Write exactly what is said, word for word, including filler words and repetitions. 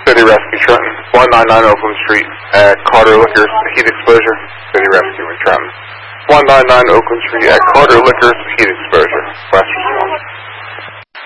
City Rescue Trenton. one ninety-nine Oakland Street at Carter Liquors, heat exposure. City Rescue in Trenton. one ninety-nine Oakland Street at Carter Liquors, heat exposure.